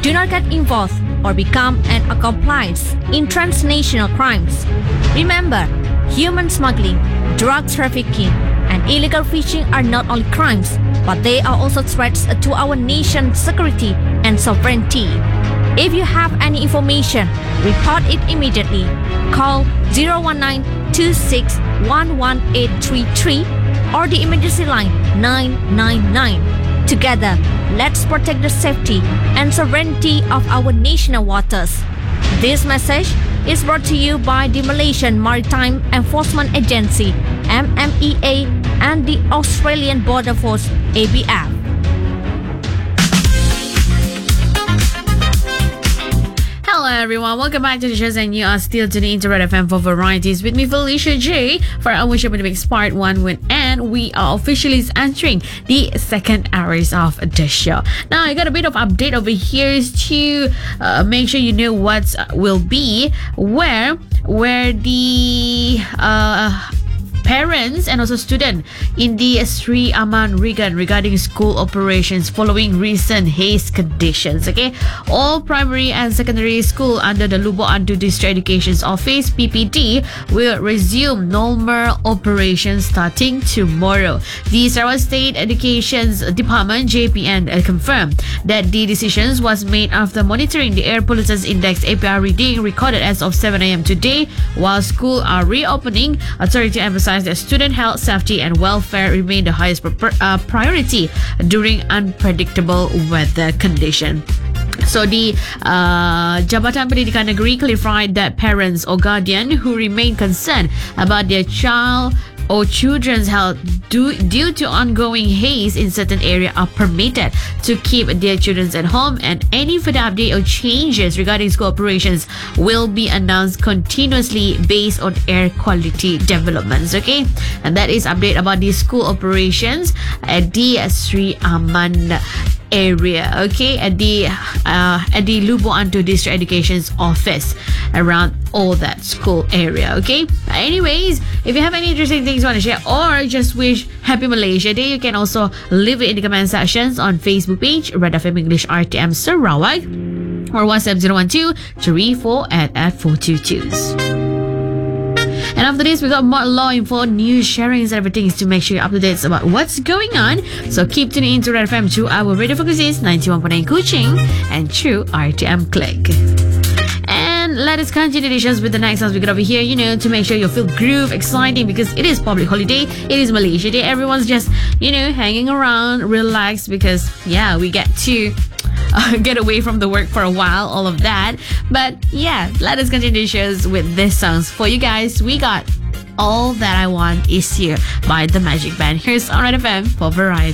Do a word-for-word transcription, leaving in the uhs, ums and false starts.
Do not get involved or become an accomplice in transnational crimes. Remember, human smuggling, drug trafficking, and illegal fishing are not only crimes, but they are also threats to our nation's security and sovereignty. If you have any information, report it immediately. Call zero one nine two six one one eight three three or the emergency line nine nine nine. Together, let's protect the safety and sovereignty of our national waters. This message is brought to you by the Malaysian Maritime Enforcement Agency, M M E A, and the Australian Border Force, A B F. Hello everyone, welcome back to the show, and you are still tuning into Red F M for Varieties with me, Felicia J, for our show Mix Part one with Anne. We are officially entering the second hours of the show. Now, I got a bit of update over here to uh, make sure you know what will be where, where the... Uh, parents and also students in the Sri Aman region regarding school operations following recent haze conditions. Okay, all primary and secondary school under the Lubuk Antu District Education Office (P P D) will resume normal operations starting tomorrow. The Sarawak State Education Department (J P N) confirmed that the decisions was made after monitoring the air pollutants index A P R reading recorded as of seven a.m. today. While schools are reopening, authority emphasized that student health, safety and welfare remain the highest uh, priority during unpredictable weather conditions. So the uh, Jabatan Pendidikan Negeri clarified that parents or guardian who remain concerned about their child or children's health due, due to ongoing haze in certain area are permitted to keep their children at home, and any further update or changes regarding school operations will be announced continuously based on air quality developments. Okay, and that is update about the school operations at the Sri Aman area, okay, at the uh, at the Lubuk Antu District Education's office around all that school area. Okay, anyways, if you have any interesting things you want to share or just wish happy Malaysia Day, you can also leave it in the comment sections on Facebook page Red F M English R T M Sarawak or WhatsApp zero one two three four at at four two twos. And after this, we got more law info, news sharings and everything to make sure you're up to date about what's going on. So keep tuning into Red F M through our radio frequencies ninety-one point nine Kuching and through R T M Click. And let us continue the shows with the next ones we got over here, you know, to make sure you feel groove, exciting, because it is public holiday, it is Malaysia Day, everyone's just, you know, hanging around, relaxed, because yeah, we get to Uh, get away from the work for a while, all of that. But yeah, let us continue the shows with this songs for you guys. We got All That I Want Is Here by The Magic Band. Here's on Red F M for Variety.